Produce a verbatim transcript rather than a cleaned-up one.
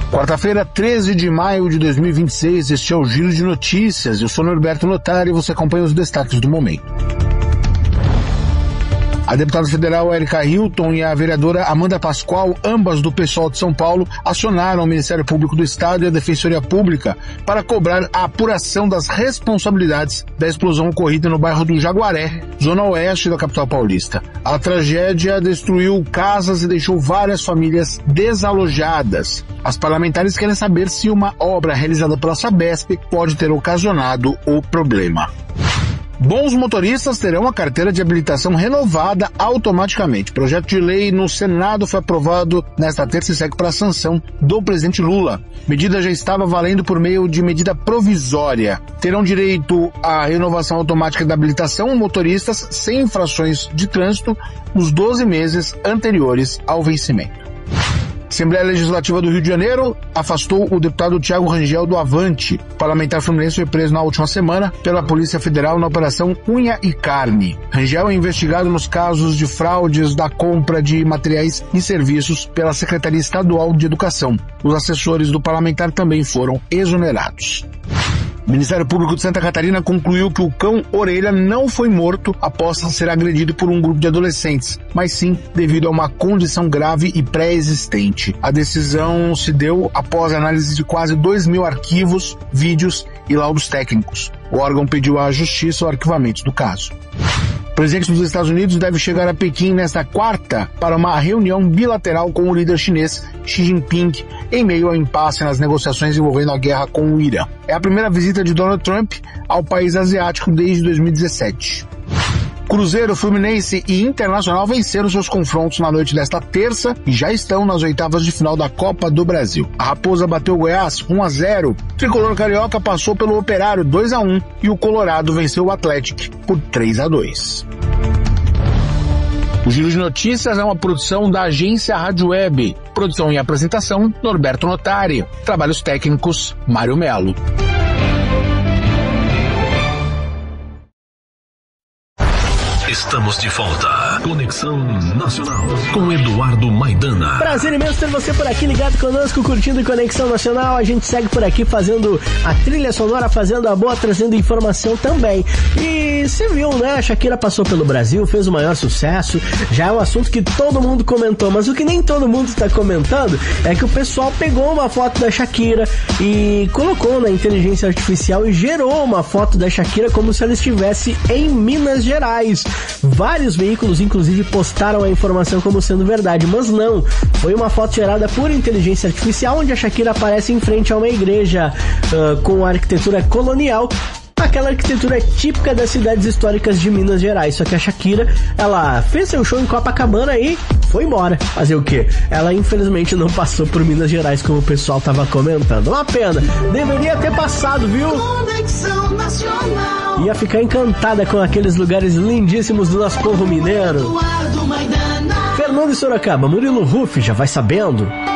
Quarta-feira, treze de maio de dois mil e vinte e seis, este é o Giro de Notícias. Eu sou Norberto Notari e você acompanha os destaques do momento. A deputada federal Erika Hilton e a vereadora Amanda Pascoal, ambas do PSOL de São Paulo, acionaram o Ministério Público do Estado e a Defensoria Pública para cobrar a apuração das responsabilidades da explosão ocorrida no bairro do Jaguaré, zona oeste da capital paulista. A tragédia destruiu casas e deixou várias famílias desalojadas. As parlamentares querem saber se uma obra realizada pela Sabesp pode ter ocasionado o problema. Bons motoristas terão a carteira de habilitação renovada automaticamente. O projeto de lei no Senado foi aprovado nesta terça e segue para a sanção do presidente Lula. A medida já estava valendo por meio de medida provisória. Terão direito à renovação automática da habilitação motoristas sem infrações de trânsito nos doze meses anteriores ao vencimento. A Assembleia Legislativa do Rio de Janeiro afastou o deputado Thiago Rangel do Avante. O parlamentar fluminense foi preso na última semana pela Polícia Federal na Operação Unha e Carne. Rangel é investigado nos casos de fraudes da compra de materiais e serviços pela Secretaria Estadual de Educação. Os assessores do parlamentar também foram exonerados. O Ministério Público de Santa Catarina concluiu que o cão Orelha não foi morto após ser agredido por um grupo de adolescentes, mas sim devido a uma condição grave e pré-existente. A decisão se deu após a análise de quase dois mil arquivos, vídeos e laudos técnicos. O órgão pediu à Justiça o arquivamento do caso. O presidente dos Estados Unidos deve chegar a Pequim nesta quarta para uma reunião bilateral com o líder chinês Xi Jinping, em meio ao impasse nas negociações envolvendo a guerra com o Irã. É a primeira visita de Donald Trump ao país asiático desde dois mil e dezessete. Cruzeiro, Fluminense e Internacional venceram seus confrontos na noite desta terça e já estão nas oitavas de final da Copa do Brasil. A Raposa bateu o Goiás um a zero, o Tricolor Carioca passou pelo Operário dois a um e o Colorado venceu o Atlético por três a dois. O Giro de Notícias é uma produção da agência Rádio Web. Produção e apresentação, Norberto Notari. Trabalhos técnicos, Mário Melo. Estamos de volta. Conexão Nacional com Eduardo Maidana. Prazer imenso ter você por aqui ligado conosco, curtindo Conexão Nacional. A gente segue por aqui fazendo a trilha sonora, fazendo a boa, trazendo informação também. E você viu, né? A Shakira passou pelo Brasil, fez o maior sucesso. Já é um assunto que todo mundo comentou, mas o que nem todo mundo está comentando é que o pessoal pegou uma foto da Shakira e colocou na inteligência artificial e gerou uma foto da Shakira como se ela estivesse em Minas Gerais. Vários veículos, inclusive, postaram a informação como sendo verdade, mas não. Foi uma foto gerada por inteligência artificial, onde a Shakira aparece em frente a uma igreja uh, com arquitetura colonial, aquela arquitetura típica das cidades históricas de Minas Gerais. Só que a Shakira, ela fez seu show em Copacabana e foi embora. Fazer o quê? Ela infelizmente não passou por Minas Gerais, como o pessoal tava comentando. Uma pena. Deveria ter passado, viu? Conexão Nacional. Ia ficar encantada com aqueles lugares lindíssimos do nosso povo mineiro. Fernando e Sorocaba, Murilo Ruff, já vai sabendo.